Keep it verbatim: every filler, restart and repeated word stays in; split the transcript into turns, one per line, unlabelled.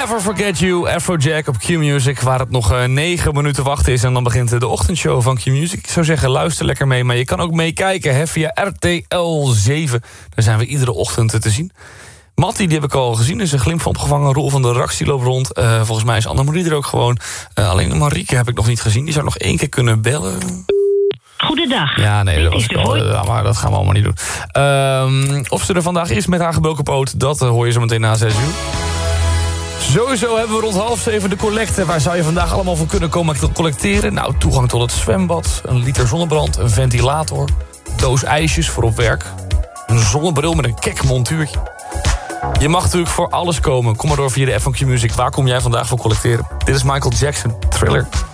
Never Forget You, Afrojack op Q-Music... waar het nog uh, negen minuten wachten is... en dan begint uh, de ochtendshow van Q-Music. Ik zou zeggen, luister lekker mee, maar je kan ook meekijken hè, via R T L zeven. Daar zijn we iedere ochtend uh, te zien. Mattie, die heb ik al gezien, is een glimp van opgevangen. Roel van der Rak, die loopt rond. Uh, volgens mij is Annemarie er ook gewoon. Uh, alleen Marieke heb ik nog niet gezien. Die zou nog één keer kunnen bellen...
Goedendag.
Ja, nee, dat was ik al, uh, maar dat gaan we allemaal niet doen. Uh, of ze er vandaag is met haar gebroken poot, dat uh, hoor je zo meteen na zes uur. Sowieso hebben we rond half zeven de collecte. Waar zou je vandaag allemaal voor kunnen komen collecteren? Nou, toegang tot het zwembad, een liter zonnebrand, een ventilator... doos ijsjes voor op werk, een zonnebril met een kek montuurtje. Je mag natuurlijk voor alles komen. Kom maar door via de F van Q Music. Waar kom jij vandaag voor collecteren? Dit is Michael Jackson, Thriller.